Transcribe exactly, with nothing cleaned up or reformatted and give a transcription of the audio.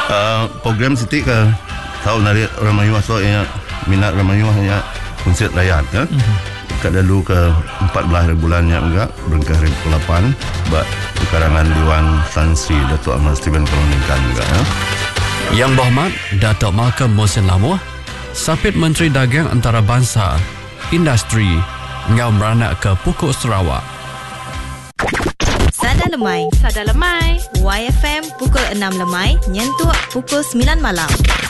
uh, program Siti ke tahu narik ramai yuah so ya minat ramai yuah ya konsert rakyat ya. Mm-hmm. Kat lalu ke empat belas bulan yang enggak berengkah ribu lapan bak karangan Dewan Tan Sri Datuk Ahmad Steven Koloningkan juga ya. Yang Berhormat Datuk Malcolm Mohsin Lamuh, Sapit Menteri Dagang Antarabangsa, Industri, ngau meranak ke Pokok Sarawak. Sada Lemai, Sada Lemai, Y F M pukul enam lemai, nyentuh pukul sembilan malam.